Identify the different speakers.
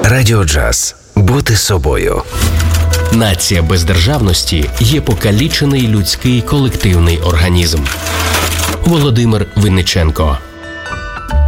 Speaker 1: Радіо Джаз. Бути собою.
Speaker 2: Нація без державності є покалічений людський колективний організм. Володимир Винниченко.